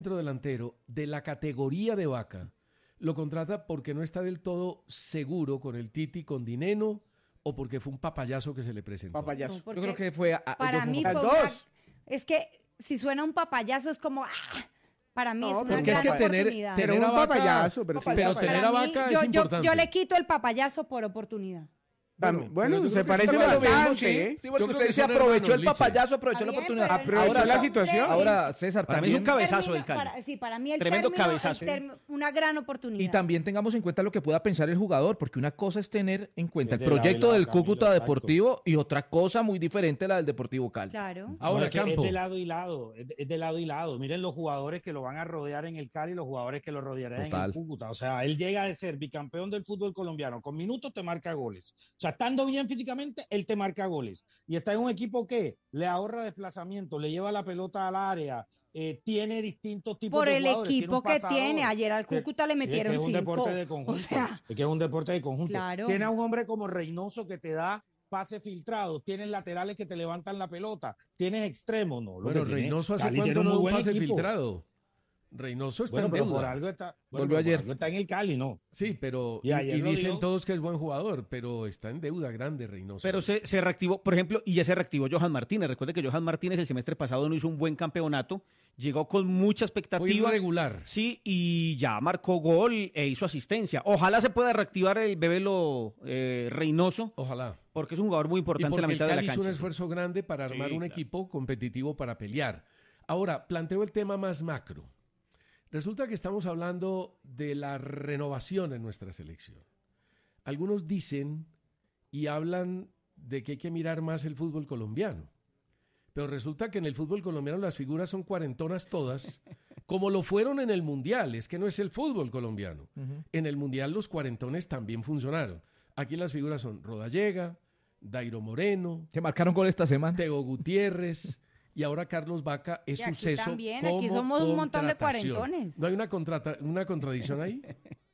centro delantero de la categoría de Vaca lo contrata porque no está del todo seguro con el Titi, con Dineno, o porque fue un papayazo que se le presentó? Papayazo. No, Yo creo que fue... para mí fue Las una, dos. es que si suena un papayazo es como para mí No, es una porque gran es que tener- oportunidad. Pero Tener a un Vaca- papayazo, pero sí. pero tener Para a mí, Vaca yo, es yo- importante. yo le quito el papayazo por oportunidad. Bueno, pero yo se creo que parece eso es lo mismo, bastante, sí. ¿eh? Sí, porque Yo creo usted que se son aprovechó el hermanos, papayazo, aprovechó la Está bien, oportunidad. pero Aprovechó el la término- situación. Ahora, César, Para mí es también... un cabezazo del Cali. Para mí el Tremendo término, cabezazo. una gran oportunidad. Y también tengamos en cuenta lo que pueda pensar el jugador, porque una cosa es tener en cuenta el Es de lado y proyecto lado, del Camilo, Cúcuta exacto. Deportivo y otra cosa muy diferente la del Deportivo Cali. Claro. Ahora, No, es que Campo. es de lado y lado, es de lado y lado. Miren los jugadores que lo van a rodear en el Cali y los jugadores que lo rodearán en Total. el Cúcuta. O sea, él llega a ser bicampeón del fútbol colombiano. Con minutos te marca goles. O sea, estando bien físicamente, él te marca goles. Y está en un equipo que le ahorra desplazamiento, le lleva la pelota al área, tiene distintos tipos Por de el jugadores. tiene equipo un que pasador. tiene. Ayer al Que- Cúcuta le sí, metieron es que es un 5. deporte de conjunto. O sea, Es que es un deporte de conjunto. Claro. Tiene a un hombre como Reynoso que te da pases filtrados, tienes laterales que te levantan la pelota, tienes extremos, ¿no? Lo Bueno, que tiene- Reynoso hace Cali cuánto tiene no muy da un buen pase equipo. filtrado. Reynoso está Bueno, en pero por deuda. algo está, Volvió pero por ayer. algo está en el Cali, ¿no? Sí, pero Y ayer lo dicen dio. todos que es buen jugador, pero está en deuda grande Reynoso. Pero se reactivó, por ejemplo, y ya se reactivó Johan Martínez. Recuerde que Johan Martínez el semestre pasado no hizo un buen campeonato, llegó con mucha fue expectativa. irregular. Sí, y ya marcó gol e hizo asistencia. Ojalá se pueda reactivar el Bebelo Reynoso, Ojalá. porque es un jugador muy Y importante en porque la el mitad de la Cali hizo cancha. un esfuerzo grande para armar Sí, un claro. equipo competitivo para pelear. Ahora, planteo el tema más macro. Resulta que estamos hablando de la renovación en nuestra selección. Algunos dicen y hablan de que hay que mirar más el fútbol colombiano. Pero resulta que en el fútbol colombiano las figuras son cuarentonas todas, como lo fueron en el Mundial. Es que no es el fútbol colombiano. En el Mundial los cuarentones también funcionaron. Aquí las figuras son Rodallega, Dairo Moreno, Que marcaron gol esta semana. Teo Gutiérrez y ahora Carlos Vaca es Y aquí suceso. también, como aquí somos un montón de contratación. cuarentones. ¿No hay una contradicción ahí?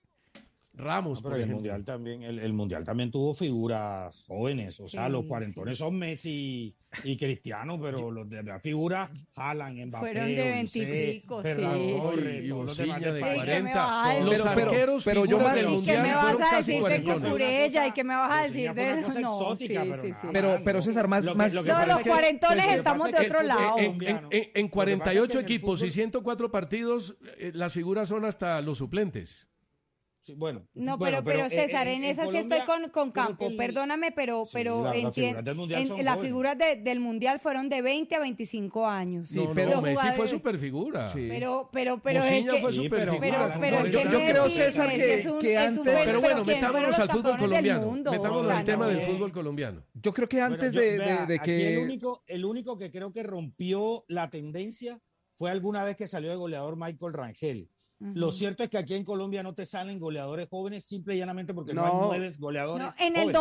Ramos, No, por pero el ejemplo. mundial también, el mundial también tuvo figuras jóvenes, o sea, Sí, los cuarentones son Messi y Cristiano, pero los de la figura Haaland, Mbappé, Fueron de Olise, 20 y pico, Ferran sí, Torres, y todos los Bocilla demás de del país. 40. Ay, Los pero- arqueros, pero yo figuras más- del ¿Y qué ¿Y qué mundial me vas fueron a casi decir de cuarentones. Cucurella? ¿Y qué me vas a decir Bocilla fue de...? una cosa No, exótica, sí, pero sí, nada sí. más, Pero ¿no? César, más... Lo que- más lo que No, pasa los es que- cuarentones lo que estamos pasa de es que otro el fútbol lado. colombiano- En lo que pasa es 48 que en el equipos y fútbol- 104 partidos, las figuras son hasta los suplentes. Sí, bueno, No, bueno, pero César, en esa sí Colombia, estoy con creo Campo. que el- Perdóname, pero Sí, las figuras del mundial son las jóvenes. figuras del Mundial fueron de 20 a 25 años. No, pero- no, Messi jugadores- fue superfigura. Sí. Pero es Mociña que... fue Sí, superfigura. Pero yo creo, César, que antes- Pero bueno, ¿quién fueron metámonos los al fútbol campeones del colombiano. mundo? Metámonos O sea, al tema no. del fútbol colombiano. Yo creo que antes Bueno, de aquí que... el único que creo que rompió la tendencia fue alguna vez que salió de goleador Michael Rangel. Lo cierto es que aquí en Colombia no te salen goleadores jóvenes simple y llanamente porque no hay No. 9 goleadores No, en el jóvenes.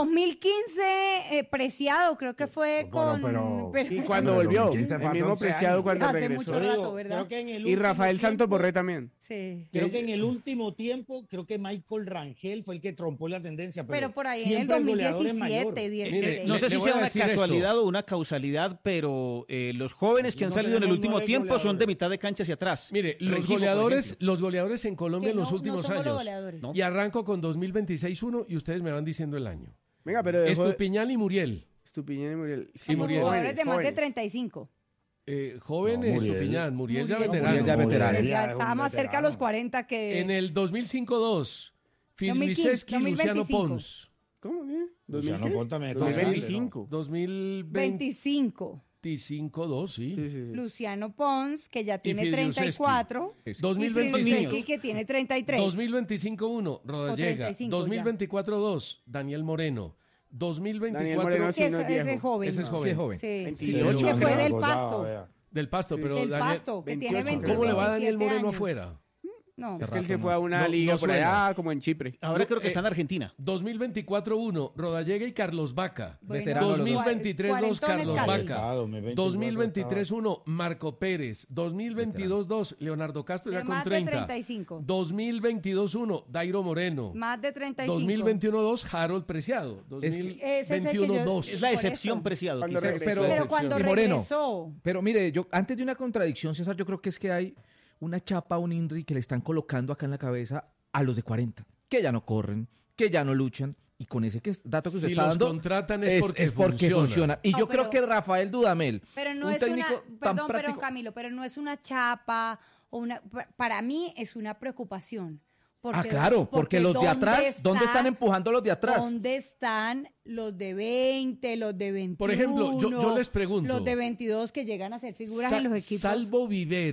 2015, Preciado, creo que fue con... Y cuando Pero el volvió, 2015 el fue hace mismo 11 Preciado años. cuando Hace regresó. mucho Yo rato, digo, ¿verdad? creo que en el Y último Rafael Santos tiempo- Borré también. Sí. Creo que en el último tiempo, creo que Michael Rangel fue el que trompó la tendencia. Pero por ahí en el siempre goleador es mayor. 2017, Mire, 16. No Le- sé le si voy sea a una decir esto. casualidad o una causalidad, pero los jóvenes Aquí que han no salido en el tenemos último 9 tiempo son de goleadores. mitad de cancha hacia atrás. Mire, los Rengifo, por goleadores, ejemplo. los goleadores en Colombia Que en los no últimos somos los años. goleadores. ¿No? Y arranco con 2026-1 y ustedes me van diciendo el año. Venga, pero dejó... Estupiñán y Muriel. Estupiñán y Muriel. Sí, Y Muriel. Jugadores de más de jóvenes. 35. Joven No, Muriel. Estupiñán, Muriel ya Muriel. veterano. Muriel ya veterano. Muriel Ya es un estaba más cerca a veterano. los 40 que... En el 2005-2, 2015, Filmiseski y Luciano 2025. Pons. ¿Cómo bien? Luciano Pons también está 2025. 2025-2, 25. sí. Sí, sí, sí. Luciano Pons, que ya tiene Fidriuszewski. 34. Eso. Y 2025. Fidriuszewski, que tiene 33. 2025-1, Rodallega. 35 2024-2, Daniel Moreno. Daniel 2024 Moreno Sí, sí no es ese es viejo. joven. Ese es Sí, joven. es joven. Sí. 28, que fue creo. del Pasto. Del Pasto, pero Del Daniel, Pasto, que 28, tiene ¿cómo le va a Daniel 27 Moreno años. afuera? No, Es que él se fue a una No, liga no por suena. allá, como en Chipre. Ahora creo que está en Argentina. 2024-1, Rodallega y Carlos Vaca. Bueno, Veterano los dos. 2023-2, Carlos cuarentones Vaca. 2023-1, Marco Pérez. 2022-2, Leonardo Castro De ya con más de 30. 35. 2022-1, Dairo Moreno. más de 35. 2021-2, Harold Preciado. Ese es el que yo- 2021-2. Es la Por excepción, eso. Preciado. Cuando quizás. regresó. Pero cuando y Moreno. regresó... Pero mire, yo antes de una contradicción, César, yo creo que es que hay una chapa, un INRI que le están colocando acá en la cabeza a los de 40, que ya no corren, que ya no luchan, y con ese dato que usted Si está los dando contratan es porque funciona. Y No, yo creo pero- que Rafael Dudamel, Pero no un es una, técnico tan perdón, práctico. Camilo, pero no es una chapa o para mí es una preocupación. Claro, porque los de atrás, ¿dónde están empujando los de atrás? ¿Dónde están los de 20, los de 21? Por ejemplo, yo les pregunto. Los de 22 que llegan a ser figuras en los equipos. Salvo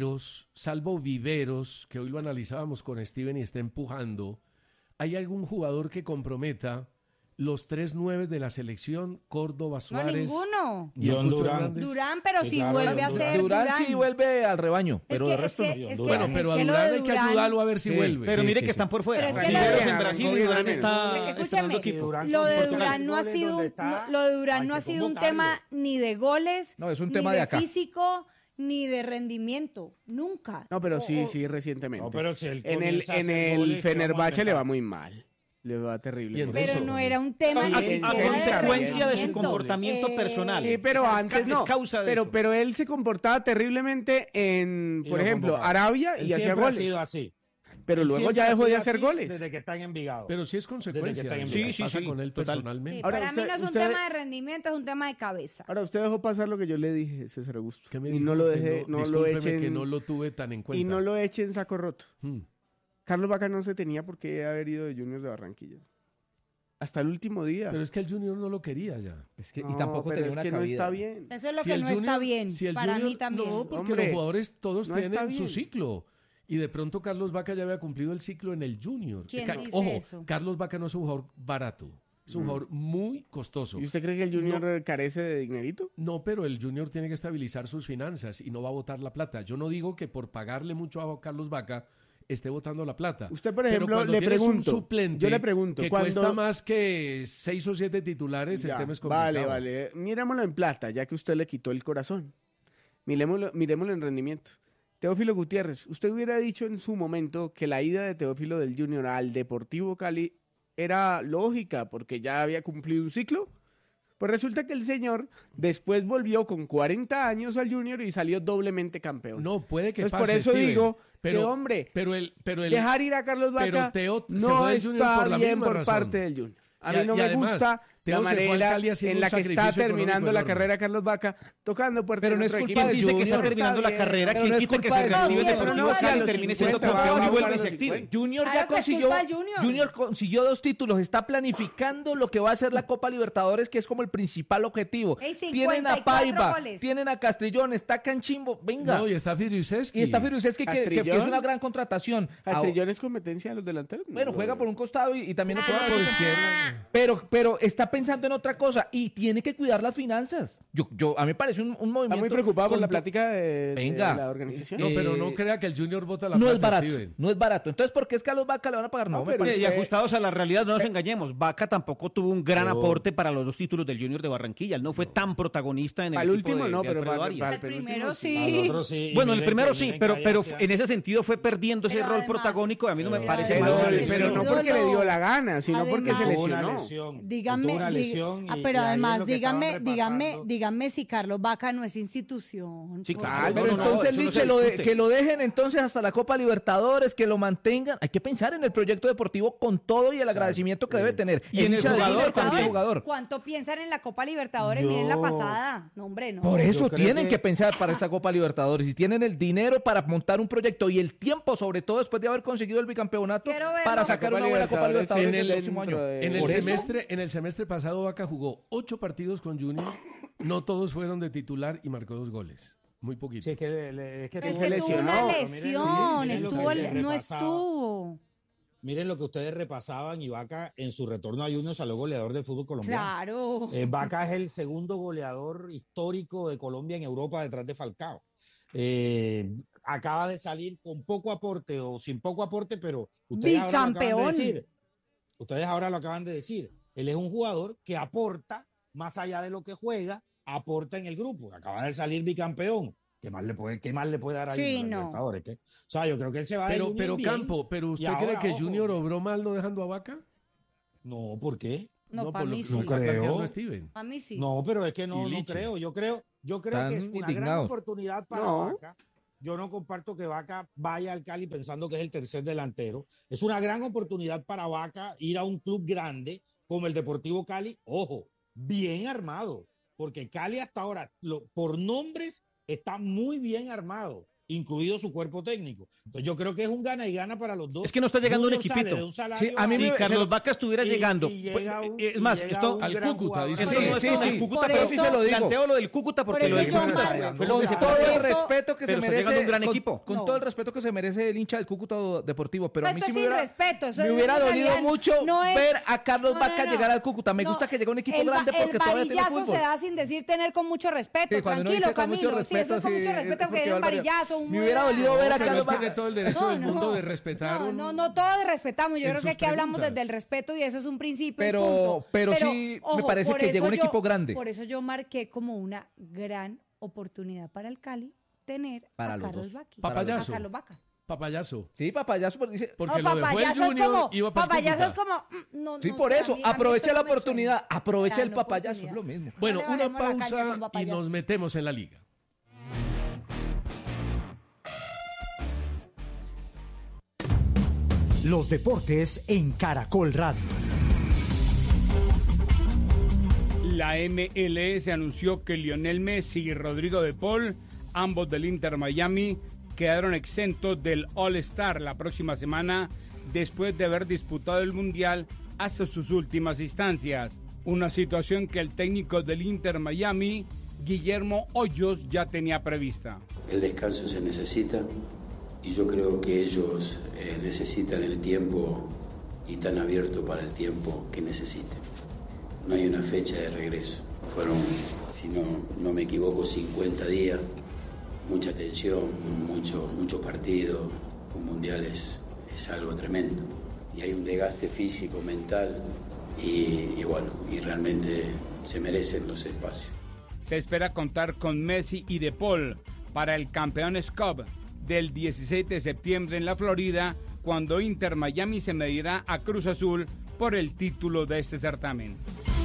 Viveros, que hoy lo analizábamos con Steven y está empujando, ¿hay algún jugador que comprometa los 3 9 de la selección, Córdoba, No, Suárez? ninguno. y el John Pulso Durán. Hernández? Durán, pero Sí, si claro, vuelve a Durán. ser Durán sí vuelve al rebaño, pero de resto no. Bueno, pero a es que lo Durán de hay que Durán- ayudarlo a ver si Sí, vuelve. Pero Sí, mire sí, que sí. están por fuera. Pero es que Viveros la- en Brasil y Escúchame, Durán está escúchame, estrenando equipo. Lo de con Durán no ha goles sido donde un, está, lo de Durán hay no ha que sido un convocarlo. tema ni de goles, No, es un ni tema de acá. físico, ni de rendimiento, nunca. No, pero sí, O- sí, recientemente. No, pero si él en comienza a el hacer goles, ¿qué Fenerbahce vamos le a va muy mal. Le va terrible. Bien, Pero eso. no era un tema Sí, ni A siquiera consecuencia de su rendimiento. comportamiento personal. Sí, pero Es antes es no. causa de eso. Pero él se comportaba terriblemente en, Y por lo ejemplo, convocaba. Arabia Él y hacía siempre ha goles. sido así. Pero Él luego siempre ya ha dejó de sido hacer así goles. Desde que está en Envigado. Pero sí es consecuencia. está en de lo Villa. que Sí, pasa sí, con él total. personalmente. Sí, Ahora, para mí no es un usted- tema de rendimiento, es un tema de cabeza. Ahora, usted dejó pasar lo que yo le dije, César Augusto. ¿Qué me Y dijo? no lo Que deje, no lo discúlpeme echen. que no lo tuve tan en cuenta. Y no lo eche en saco roto. Hmm. Carlos Vaca no se tenía por qué haber ido de Junior de Barranquilla. Hasta el último día. Pero es que el Junior no lo quería ya. Es que, y No, tampoco pero tenía es una que no cabida. está bien. Eso es lo Si que el no Junior- está bien. si el Para Junior- mí también. No, porque Hombre, los jugadores todos no está tienen su bien. ciclo. Y de pronto Carlos Vaca ya había cumplido el ciclo en el Junior. ¿Quién dice Ojo, eso? Carlos Vaca no es un jugador barato. Es un jugador muy costoso. ¿Y usted cree que el Junior carece de dinerito? No, pero el Junior tiene que estabilizar sus finanzas y no va a botar la plata. Yo no digo que por pagarle mucho a Carlos Vaca esté botando la plata. Usted, por Pero ejemplo, cuando le tienes pregunto, un suplente yo le pregunto, que cuando- cuesta más que 6 o 7 titulares, el Ya, tema es complicado. vale. Mirémoslo en plata, ya que usted le quitó el corazón. Miremoslo en rendimiento. Teófilo Gutiérrez, usted hubiera dicho en su momento que la ida de Teófilo del Junior al Deportivo Cali era lógica porque ya había cumplido un ciclo. Pues resulta que el señor después volvió con 40 años al Junior y salió doblemente campeón. No, puede que Entonces, pase, por eso Steven, digo pero, que, hombre, pero el dejar ir a Carlos pero Vaca Teo se no fue del Junior está por la bien misma por razón. parte del Junior. A Y mí no y me además, gusta Teo la se fue al manera Cali haciendo en un la que está sacrificio terminando económico la enorme. carrera Carlos Vaca, tocando puertas Pero en no es otro culpa equipo. del Dice que Junior, está terminando la Está bien. carrera, pero que no es quita que culpa se del retire Junior. de No, Deportivo sí, Cali a y los termine siendo 50 campeón y vamos vuelve a y se los active. 50. Junior Claro ya que es consiguió, culpa de Junior. consiguió 2 títulos, está planificando lo que va a ser la Copa Libertadores, que es como el principal objetivo. Ey, Tienen a 54 Paiva, goles. tienen a Castrillón, está Canchimbo, venga. No, y está Firiuseski. Y está Firuseski, que es Castrillón. una gran contratación. Castrillón es competencia de los delanteros. Bueno, No, juega por un costado y también lo Juega juega por izquierda. pero está pensando en otra cosa y tiene que cuidar las finanzas. A mí me parece un movimiento. Está muy preocupado por la con- plática de Venga. la organización. No, pero Eh, no crea que el Junior vota la No plata, es barato, Steven. no es barato. Entonces, ¿por qué es Carlos Vaca le van a pagar? No, No, me pero parece. Y ajustados a la realidad, no nos engañemos. Vaca tampoco tuvo un gran No. aporte para los 2 títulos del Junior de Barranquilla. Él no fue tan protagonista en el Al equipo último de, no, de pero Alfredo para Arias. El penúltimo primero Al sí. otro sí. y Bueno, el miren primero que- sí, miren pero, que pero allá en ese sentido fue perdiendo ese Pero rol además- protagónico y a mí no me Pero parece Pero, mal. además- pero no ídolo. porque le dio la gana, sino porque se Además- tuvo una lesionó. lesión. Dígame, Tuvo una lesión y- pero y ahí además, es lo que estaban dígame repasando. si Carlos Vaca no es institución. Sí, por claro, favor. Pero no, no, entonces, eso no Liche, se discute. que lo dejen entonces hasta la Copa Libertadores, que lo mantengan. Hay que pensar en el proyecto deportivo con todo y el agradecimiento que debe tener. Y en el hincha de jugador Junior con ese también. jugador. ¿Cuánto piensan en la Copa Libertadores? Yo- Miren la pasada. No, hombre, no. Por eso creo tienen que- que pensar para esta Copa Libertadores. Y tienen el dinero para montar un proyecto y el tiempo, sobre todo después de haber conseguido el bicampeonato, Quiero verlo. para sacar Copa una buena Copa Libertadores Libertadores en el el- próximo año. En el, Por eso- semestre pasado Vaca jugó 8 partidos con Junior, no todos fueron de titular y marcó 2 goles. Muy poquito. Sí, es que, es que Pero es tuvo que tuvo una lesionó. lesión. Miren lo que Estuvo, se no repasaba. estuvo. Miren lo que ustedes repasaban y Vaca en su retorno a Junior salió goleador del fútbol colombiano. Claro. Vaca es el segundo goleador histórico de Colombia en Europa detrás de Falcao. Acaba de salir con poco aporte o sin poco aporte, pero ustedes ahora lo acaban de Bicampeón. decir. Ustedes ahora lo acaban de decir. Él es un jugador que aporta más allá de lo que juega, aporta en el grupo. Acaba de salir bicampeón. ¿Qué más le puede dar a Sí, Junior en no. Libertadores? ¿Qué? O sea, yo creo que él se va de Pero, Junior pero bien. Campo, ¿pero usted Y cree ahora, que ojo. Junior obró mal no dejando a Vaca? No, ¿por qué? No, por para lo mí que sí. nos está No creo. planteando Steven. A mí sí. No, pero es que Y no Liche. creo. Yo creo Están que es una gran indignados. oportunidad para No. Vaca yo no comparto que Vaca vaya al Cali pensando que es el tercer delantero. Es una gran oportunidad para Vaca ir a un club grande como el Deportivo Cali, ojo, bien armado, porque Cali hasta ahora, por nombres, está muy bien armado, incluido su cuerpo técnico. Entonces yo creo que es un gana y gana para los dos. Es que no está llegando un Junior sale equipito. de un salario Sí, a mí Si me- Carlos Vaca estuviera llegando. es más, esto al Cúcuta, dice. Esto no es Sí, lo del sí, Cúcuta, por pero eso- sí se lo digo. Planteo lo del Cúcuta porque por lo eso del yo Cúcuta marco- fue lo que Con se todo el Eso- respeto que se pero está merece, llegando un gran con- equipo. con No. todo el respeto que se merece el hincha del Cúcuta Deportivo, pero a mí Esto sí es me sin hubiera, respeto, eso me en hubiera dolido realidad mucho no es- ver a Carlos no, Vaca no. llegar al Cúcuta. Me No, gusta que llegue un equipo el grande porque todavía tiene varillazo fútbol. se da sin decir tener con mucho respeto. Sí, cuando uno Tranquilo, dice con mucho Camilo. respeto, sí, eso es con sí, mucho es respeto, porque porque era un va al varillazo. Me hubiera dolido ver a Pero Carlos él tiene Vaca. todo el derecho del mundo de respetar No, todos respetamos. Yo en creo que sus aquí hablamos preguntas. desde el respeto y eso es un principio. y Pero- punto. pero sí me parece por que llegó un eso equipo grande. Por eso yo marqué como una gran oportunidad para el Cali tener Para a los Carlos dos. Vaca. Papayazo. A Carlos Vaca. Papayazo. Sí, papayazo, porque dice, Porque No, lo dejó el papayazo es Junior, como, iba para el papayazo es Cúcuta. como, no, sí, no por sé, a eso, mí- a mí aprovecha eso la no me suena. oportunidad, aprovecha el Gran papayazo, es oportunidad. lo mismo. Bueno, No le una bajemos la caña pausa con y papayazo. nos metemos en la liga. Los deportes en Caracol Radio. La MLS anunció que Lionel Messi y Rodrigo de Paul, ambos del Inter Miami, quedaron exentos del All-Star la próxima semana después de haber disputado el Mundial hasta sus últimas instancias. Una situación que el técnico del Inter Miami, Guillermo Hoyos, ya tenía prevista. El descanso se necesita y yo creo que ellos necesitan el tiempo y están abiertos para el tiempo que necesiten. No hay una fecha de regreso. Fueron, si no me equivoco, 50 días, mucha tensión, muchos partidos. Un mundial es algo tremendo. Y hay un desgaste físico, mental y bueno, y realmente se merecen los espacios. Se espera contar con Messi y De Paul para el Campeones Cup del 16 de septiembre en la Florida, cuando Inter Miami se medirá a Cruz Azul por el título de este certamen.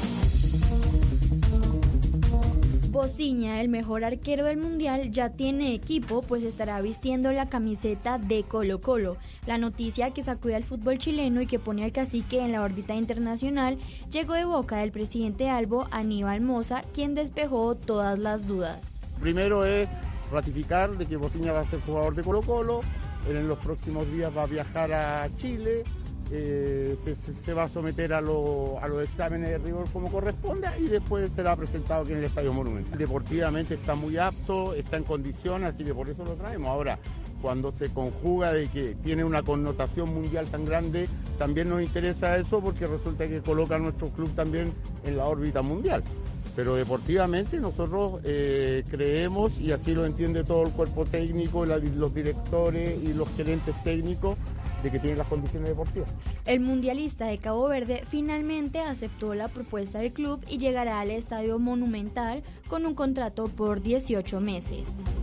Bociña, el mejor arquero del mundial, ya tiene equipo, pues estará vistiendo la camiseta de Colo-Colo. La noticia que sacude al fútbol chileno y que pone al cacique en la órbita internacional llegó de boca del presidente Albo, Aníbal Mosa, quien despejó todas las dudas. Primero es ratificar de que Bociña va a ser jugador de Colo-Colo, en los próximos días va a viajar a Chile, se va a someter a los exámenes de rigor como corresponda y después será presentado aquí en el Estadio Monumental. Deportivamente está muy apto, está en condiciones, así que por eso lo traemos. Ahora, cuando se conjuga de que tiene una connotación mundial tan grande, también nos interesa eso porque resulta que coloca a nuestro club también en la órbita mundial. Pero deportivamente nosotros creemos, y así lo entiende todo el cuerpo técnico, los directores y los gerentes técnicos, de que tienen las condiciones deportivas. El mundialista de Cabo Verde finalmente aceptó la propuesta del club y llegará al Estadio Monumental con un contrato por 18 meses.